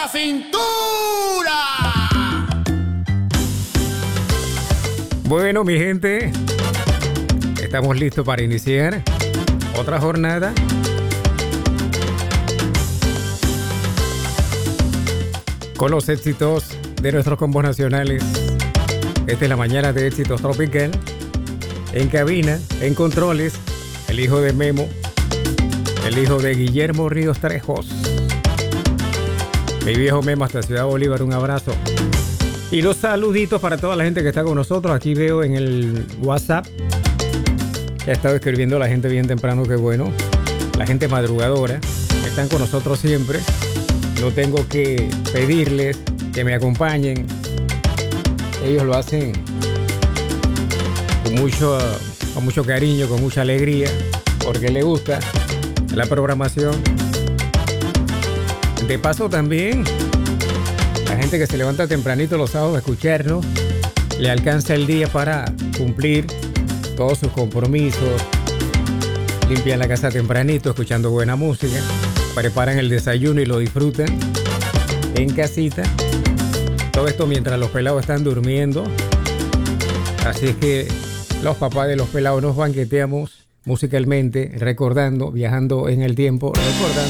la cintura. Bueno, mi gente, estamos listos para iniciar otra jornada. Con los éxitos de nuestros combos nacionales. Esta es la mañana de Éxitos Tropical. En cabina, en controles, el hijo de Memo, el hijo de Guillermo Ríos Trejos. Mi viejo Memo hasta Ciudad Bolívar, un abrazo. Y los saluditos para toda la gente que está con nosotros. Aquí veo en el WhatsApp que ha estado escribiendo la gente bien temprano, que bueno. La gente madrugadora, que están con nosotros siempre. No tengo que pedirles que me acompañen. Ellos lo hacen con mucho cariño, con mucha alegría, porque les gusta la programación. De paso también, la gente que se levanta tempranito los sábados a escucharnos, le alcanza el día para cumplir todos sus compromisos. Limpian la casa tempranito, escuchando buena música. Preparan el desayuno y lo disfrutan en casita. Todo esto mientras los pelados están durmiendo. Así es que los papás de los pelados nos banqueteamos musicalmente, recordando, viajando en el tiempo, recordando